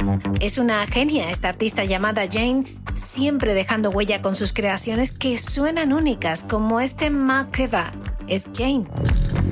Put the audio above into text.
Es una genia esta artista llamada Jane, siempre dejando huella con sus creaciones que suenan únicas, como este Makeba. Es Jane.